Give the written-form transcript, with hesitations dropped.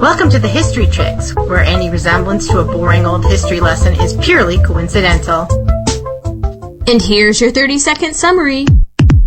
Welcome to the History Chicks, where any resemblance to a boring old history lesson is purely coincidental. And here's your 30-second summary.